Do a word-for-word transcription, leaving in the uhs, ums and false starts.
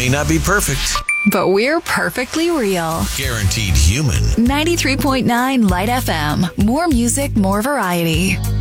may not be perfect, but we're perfectly real. guaranteed human. ninety-three point nine Light F M. More music, more variety.